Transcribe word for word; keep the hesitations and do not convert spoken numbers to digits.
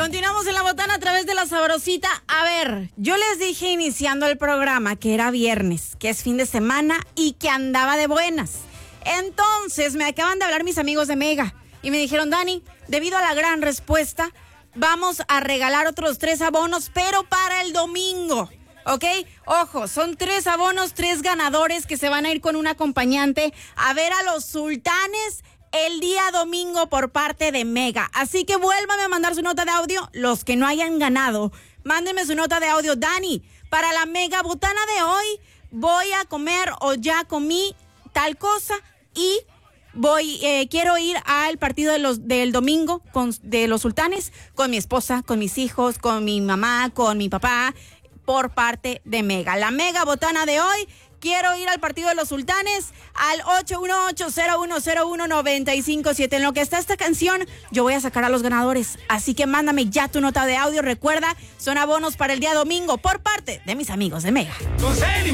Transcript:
Continuamos en la botana a través de la Sabrosita. A ver, yo les dije iniciando el programa que era viernes, que es fin de semana y que andaba de buenas. Entonces me acaban de hablar mis amigos de Mega y me dijeron, Dani, debido a la gran respuesta, vamos a regalar otros tres abonos, pero para el domingo. ¿Ok? Ojo, son tres abonos, tres ganadores que se van a ir con un acompañante a ver a los Sultanes el día domingo por parte de Mega. Así que vuélvame a mandar su nota de audio. Los que no hayan ganado, mándenme su nota de audio. Dani, para la Mega Botana de hoy voy a comer o ya comí tal cosa y voy, eh, quiero ir al partido de los, del domingo con, de los Sultanes con mi esposa, con mis hijos, con mi mamá, con mi papá, por parte de Mega. La Mega Botana de hoy, quiero ir al partido de los Sultanes al ocho uno ocho, cero uno cero uno, nueve cinco siete. En lo que está esta canción, yo voy a sacar a los ganadores. Así que mándame ya tu nota de audio. Recuerda, son abonos para el día domingo por parte de mis amigos de Mega.